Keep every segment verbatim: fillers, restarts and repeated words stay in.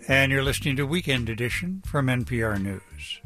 And you're listening to Weekend Edition from N P R News.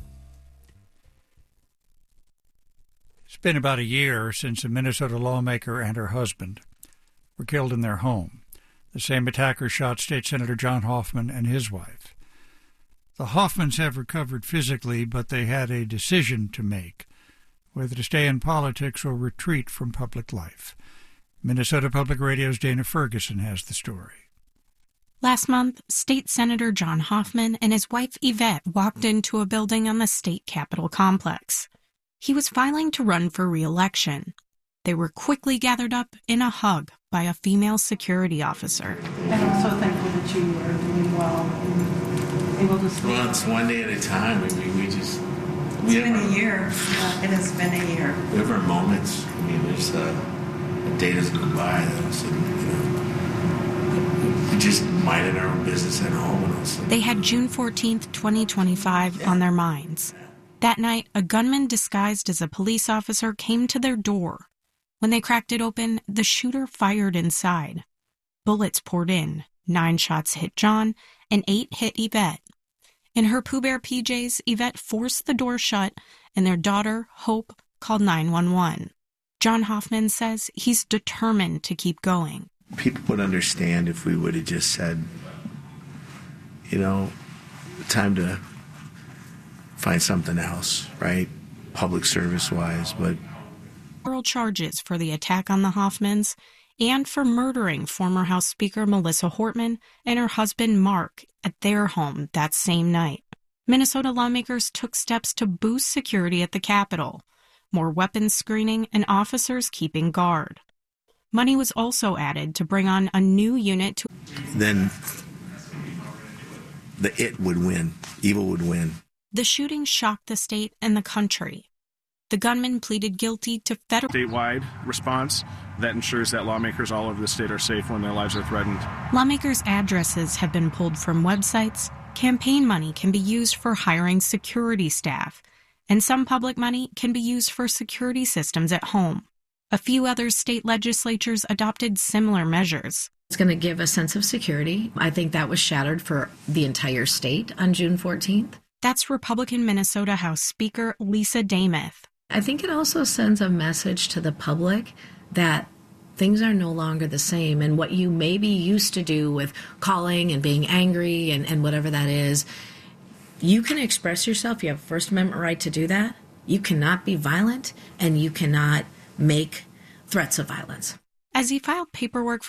It's been about a year since a Minnesota lawmaker and her husband were killed in their home. The same attacker shot State Senator John Hoffman and his wife. The Hoffmans have recovered physically, but they had a decision to make, whether to stay in politics or retreat from public life. Minnesota Public Radio's Dana Ferguson has the story. Last month, State Senator John Hoffman and his wife Yvette walked into a building on the state capitol complex. He was filing to run for re-election. They were quickly gathered up in a hug by a female security officer. And I'm so thankful that you are doing well and able to stay. Well, it's one day at a time. I mean, we just... We it's been a year. Uh, it has been a year. We have our moments. I mean, there's uh, a day doesn't go by that was, you know, we just minded our own business at home. And also, they had June fourteenth, twenty twenty-five yeah. on their minds. That night, a gunman disguised as a police officer came to their door. When they cracked it open, the shooter fired inside. Bullets poured in. Nine shots hit John, and eight hit Yvette. In her Pooh Bear P Js, Yvette forced the door shut, and their daughter, Hope, called nine one one. John Hoffman says he's determined to keep going. People would understand if we would have just said, you know, time to find something else, right? Public service-wise, but... Federal charges for the attack on the Hoffmans and for murdering former House Speaker Melissa Hortman and her husband Mark at their home that same night. Minnesota lawmakers took steps to boost security at the Capitol, more weapons screening and officers keeping guard. Money was also added to bring on a new unit to... Then the it would win. Evil would win. The shooting shocked the state and the country. The gunman pleaded guilty to federal... Statewide response that ensures that lawmakers all over the state are safe when their lives are threatened. Lawmakers' addresses have been pulled from websites. Campaign money can be used for hiring security staff. And some public money can be used for security systems at home. A few other state legislatures adopted similar measures. It's going to give a sense of security. I think that was shattered for the entire state on June fourteenth. That's Republican Minnesota House Speaker Lisa Dameth. I think it also sends a message to the public that things are no longer the same, and what you maybe used to do with calling and being angry and, and whatever that is, you can express yourself. You have a First Amendment right to do that. You cannot be violent, and you cannot make threats of violence. As he filed paperwork